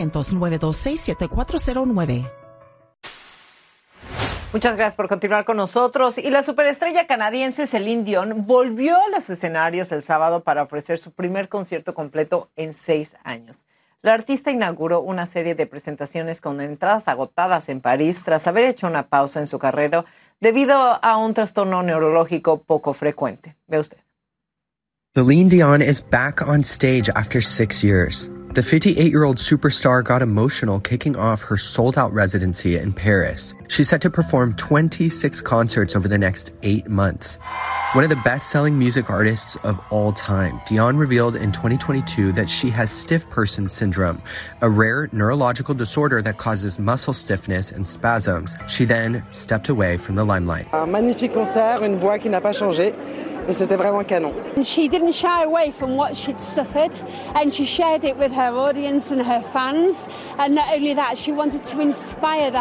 1-800-926-7409. Muchas gracias por continuar con nosotros. Y la superestrella canadiense Celine Dion volvió a los escenarios el sábado para ofrecer su primer concierto completo en 6 años. La artista inauguró una serie de presentaciones con entradas agotadas en París tras haber hecho una pausa en su carrera debido a un trastorno neurológico poco frecuente. Ve usted. Celine Dion is back on stage after 6 years. The 58-year-old superstar got emotional kicking off her sold-out residency in Paris. She's set to perform 26 concerts over the next 8 months. One of the best-selling music artists of all time, Dion revealed in 2022 that she has stiff person syndrome, a rare neurological disorder that causes muscle stiffness and spasms. She then stepped away from the limelight. Un magnifique concert, une voix qui n'a pas changé. Et c'était vraiment canon. She didn't shy away from what she'd suffered, and she shared it with her audience and her fans. And not only that, she wanted to inspire the